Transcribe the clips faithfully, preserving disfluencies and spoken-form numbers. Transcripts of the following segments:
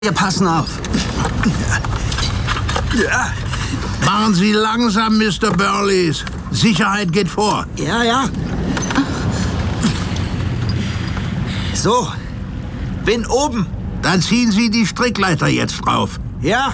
Wir passen auf. Ja. Machen Sie langsam, Mister Burleys. Sicherheit geht vor. Ja, ja. So, bin oben. Dann ziehen Sie die Strickleiter jetzt drauf. Ja.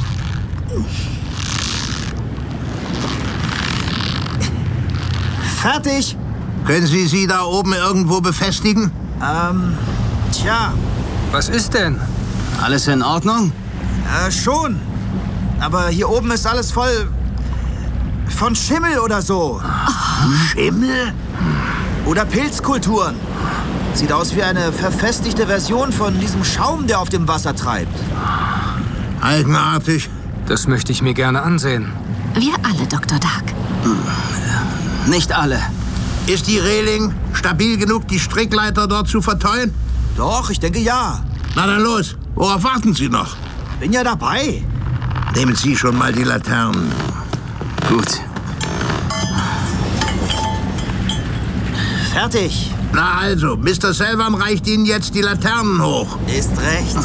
Fertig. Können Sie sie da oben irgendwo befestigen? Ähm, tja, Was ist denn? Alles in Ordnung? äh, schon. Aber hier oben ist alles voll von Schimmel oder so. Schimmel? Oder Pilzkulturen. Sieht aus wie eine verfestigte Version von diesem Schaum, der auf dem Wasser treibt. Eigenartig. Das möchte ich mir gerne ansehen. Wir alle, Doktor Dark. Nicht alle. Ist die Reling stabil genug, die Strickleiter dort zu verteilen? Doch, ich denke ja. Na dann los. Worauf warten Sie noch? Bin ja dabei. Nehmen Sie schon mal die Laternen. Gut. Fertig. Na also, Mister Selvan reicht Ihnen jetzt die Laternen hoch. Ist recht.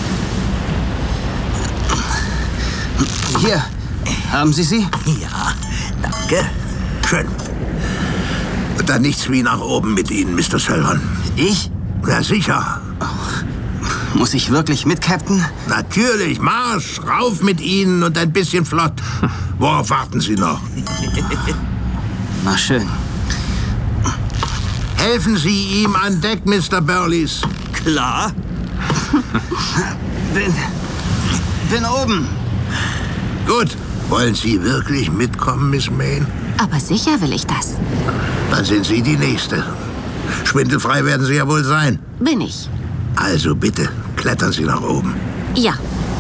Hier, haben Sie sie? Ja, danke. Schön. Und dann nichts wie nach oben mit Ihnen, Mister Selvan. Ich? Ja, sicher. Muss ich wirklich mit, Captain? Natürlich. Marsch. Rauf mit Ihnen und ein bisschen flott. Worauf warten Sie noch? Na schön. Helfen Sie ihm an Deck, Mister Burleys. Klar. Bin... bin oben. Gut. Wollen Sie wirklich mitkommen, Miss Mayne? Aber sicher will ich das. Dann sind Sie die Nächste. Schwindelfrei werden Sie ja wohl sein. Bin ich. Also bitte, klettern Sie nach oben. Ja.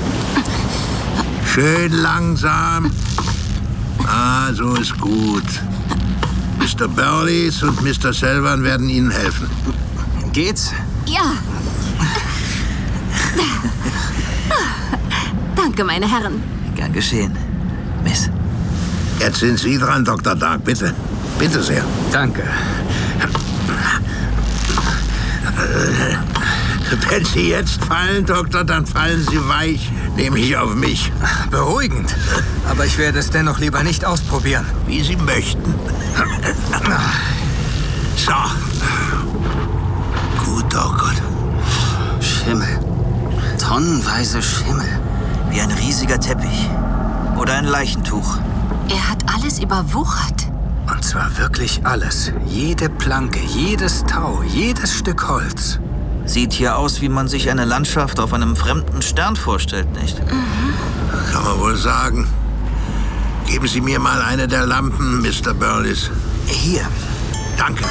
Schön langsam. Ah, so ist gut. Mister Burleys und Mister Selvan werden Ihnen helfen. Geht's? Ja. Danke, meine Herren. Gern geschehen, Miss. Jetzt sind Sie dran, Doktor Dark, bitte. Bitte sehr. Danke. Wenn Sie jetzt fallen, Doktor, dann fallen Sie weich, nämlich auf mich. Beruhigend. Aber ich werde es dennoch lieber nicht ausprobieren. Wie Sie möchten. So. Gut, oh Gott. Schimmel. Tonnenweise Schimmel. Wie ein riesiger Teppich. Oder ein Leichentuch. Er hat alles überwuchert. Und zwar wirklich alles. Jede Planke, jedes Tau, jedes Stück Holz. Sieht hier aus, wie man sich eine Landschaft auf einem fremden Stern vorstellt, nicht? Kann man wohl sagen. Geben Sie mir mal eine der Lampen, Mister Burleys. Hier. Danke.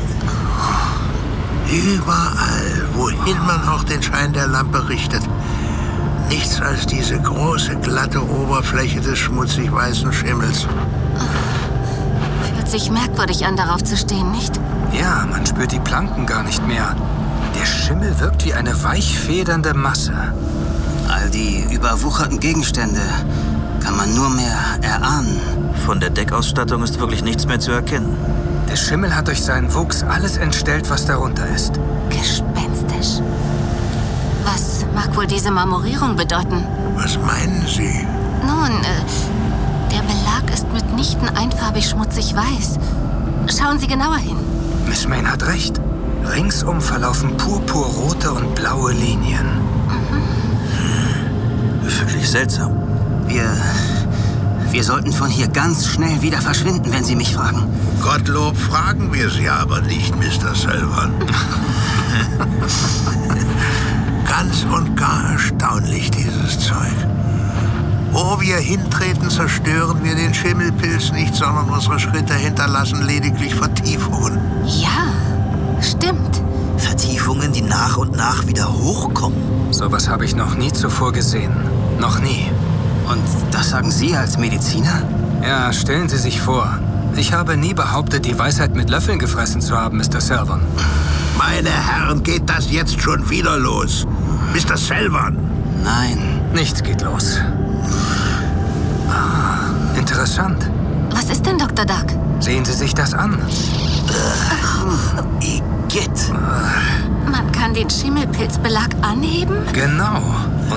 Überall, wohin man auch den Schein der Lampe richtet, nichts als diese große, glatte Oberfläche des schmutzig weißen Schimmels. Fühlt sich merkwürdig an, darauf zu stehen, nicht? Ja, man spürt die Planken gar nicht mehr. Der Schimmel wirkt wie eine weichfedernde Masse. All die überwucherten Gegenstände kann man nur mehr erahnen. Von der Deckausstattung ist wirklich nichts mehr zu erkennen. Der Schimmel hat durch seinen Wuchs alles entstellt, was darunter ist. Gespenstisch. Was mag wohl diese Marmorierung bedeuten? Was meinen Sie? Nun, äh, der Belag ist mitnichten einfarbig schmutzig weiß. Schauen Sie genauer hin. Miss Mayne hat recht. Ringsum verlaufen purpurrote und blaue Linien. Wirklich seltsam. Wir... wir sollten von hier ganz schnell wieder verschwinden, wenn Sie mich fragen. Gottlob fragen wir Sie aber nicht, Mister Selvan. Ganz und gar erstaunlich, dieses Zeug. Wo wir hintreten, zerstören wir den Schimmelpilz nicht, sondern unsere Schritte hinterlassen lediglich Vertiefungen. Ja, stimmt. Vertiefungen, die nach und nach wieder hochkommen. Sowas habe ich noch nie zuvor gesehen. Noch nie. Und das sagen Sie als Mediziner? Ja, stellen Sie sich vor. Ich habe nie behauptet, die Weisheit mit Löffeln gefressen zu haben, Mister Selvan. Meine Herren, geht das jetzt schon wieder los? Mister Selvan? Nein. Nichts geht los. Ah, interessant. Was ist denn, Doktor Dark? Sehen Sie sich das an. Igitt. Man kann den Schimmelpilzbelag anheben? Genau.